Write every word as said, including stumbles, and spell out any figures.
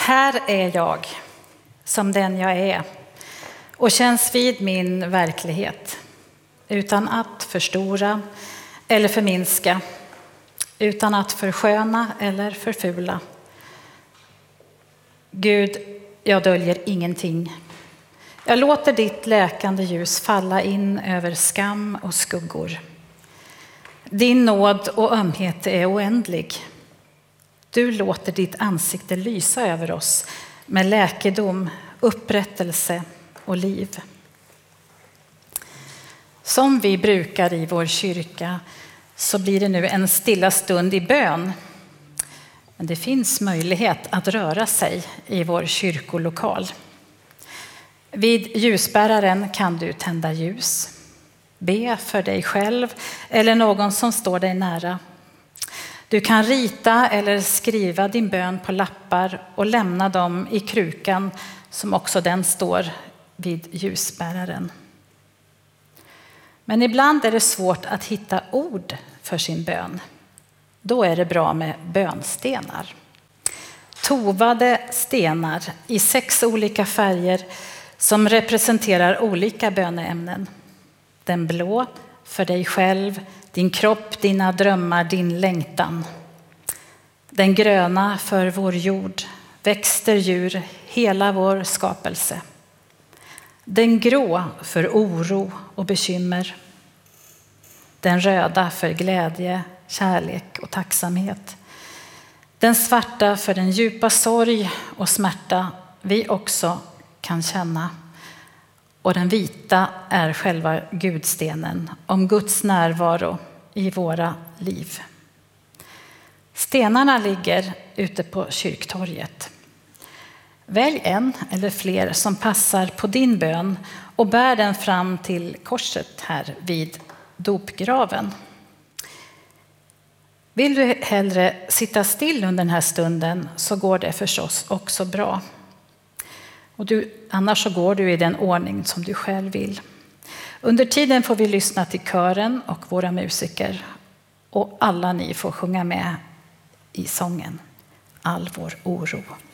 Här är jag som den jag är och känns vid min verklighet utan att förstora eller förminska, utan att försköna eller förfula. Gud, jag döljer ingenting. Jag låter ditt läkande ljus falla in över skam och skuggor. Din nåd och ömhet är oändlig. Du låter ditt ansikte lysa över oss med läkedom, upprättelse och liv. Som vi brukar i vår kyrka så blir det nu en stilla stund i bön. Men det finns möjlighet att röra sig i vår kyrkolokal. Vid ljusbäraren kan du tända ljus, be för dig själv eller någon som står dig nära. Du kan rita eller skriva din bön på lappar och lämna dem i krukan som också den står vid ljusbäraren. Men ibland är det svårt att hitta ord för sin bön. Då är det bra med bönstenar. Tovade stenar i sex olika färger som representerar olika böneämnen. Den blå för dig själv, din kropp, dina drömmar, din längtan. Den gröna för vår jord, växter, djur, hela vår skapelse. Den grå för oro och bekymmer. Den röda för glädje, kärlek och tacksamhet. Den svarta för den djupa sorg och smärta vi också kan känna. Och den vita är själva gudstenen om Guds närvaro i våra liv. Stenarna ligger ute på kyrktorget. Välj en eller fler som passar på din bön och bär den fram till korset här vid dopgraven. Vill du hellre sitta still under den här stunden så går det förstås också bra. Och du, annars så går du i den ordning som du själv vill. Under tiden får vi lyssna till kören och våra musiker. Och alla ni får sjunga med i sången All vår oro.